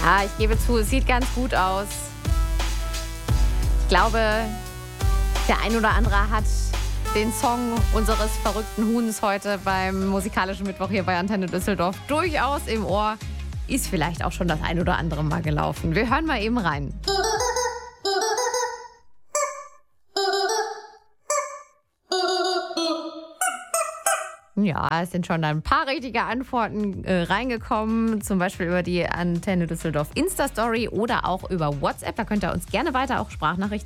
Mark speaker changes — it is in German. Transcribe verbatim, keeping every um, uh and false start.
Speaker 1: Ja, ich gebe zu, es sieht ganz gut aus. Ich glaube, der ein oder andere hat den Song unseres verrückten Huhns heute beim musikalischen Mittwoch hier bei Antenne Düsseldorf durchaus im Ohr. Ist vielleicht auch schon das ein oder andere Mal gelaufen. Wir hören mal eben rein. Ja, es sind schon ein paar richtige Antworten äh, reingekommen, zum Beispiel über die Antenne Düsseldorf Insta-Story oder auch über WhatsApp. Da könnt ihr uns gerne weiter auch Sprachnachrichten